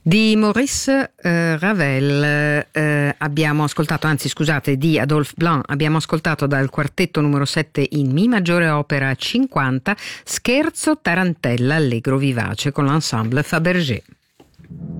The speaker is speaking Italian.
Di Maurice Ravel abbiamo ascoltato, di Adolphe Blanc abbiamo ascoltato dal quartetto numero 7 in Mi maggiore opera 50 Scherzo Tarantella allegro vivace con l'ensemble Fabergé.